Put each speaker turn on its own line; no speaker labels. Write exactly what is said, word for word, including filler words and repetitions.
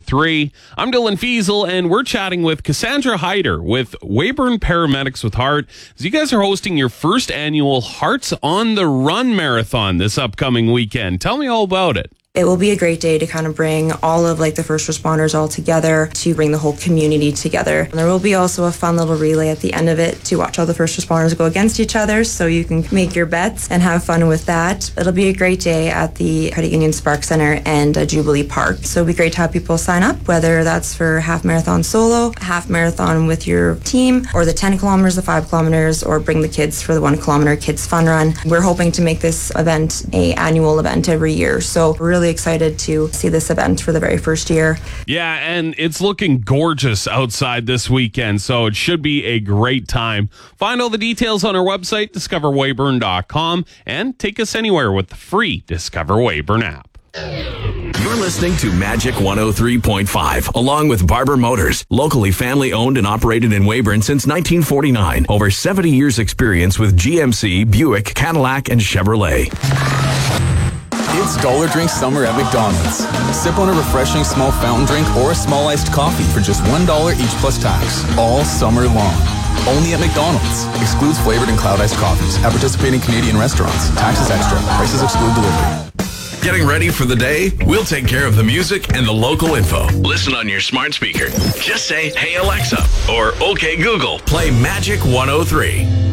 three. I'm Dylan Fiesel, and we're chatting with Cassandra Hyder with Weyburn Paramedics with Heart. As you guys are hosting your first annual Hearts on the Run marathon this upcoming weekend. Tell me all about it.
It will be a great day to kind of bring all of like the first responders all together, to bring the whole community together. And there will be also a fun little relay at the end of it to watch all the first responders go against each other, so you can make your bets and have fun with that. It'll be a great day at the Credit Union Spark Center and uh, Jubilee Park. So it'll be great to have people sign up, whether that's for half marathon solo, half marathon with your team, or the ten kilometers, the five kilometers, or bring the kids for the one kilometer kids fun run. We're hoping to make this event a annual event every year. So we're really excited to see this event for the very first year.
Yeah, and it's looking gorgeous outside this weekend, so it should be a great time. Find all the details on our website, discover weyburn dot com, and take us anywhere with the free Discover Weyburn app.
You're listening to Magic one oh three point five, along with Barber Motors, locally family owned and operated in Weyburn since nineteen forty-nine. Over seventy years experience with G M C, Buick, Cadillac, and Chevrolet.
It's Dollar Drink Summer at McDonald's. Sip on a refreshing small fountain drink or a small iced coffee for just one dollar each plus tax, all summer long. Only at McDonald's. Excludes flavored and cloud iced coffees at participating Canadian restaurants. Taxes extra. Prices exclude delivery.
Getting ready for the day? We'll take care of the music and the local info. Listen on your smart speaker. Just say, "Hey Alexa," or "Okay Google, play Magic one oh three."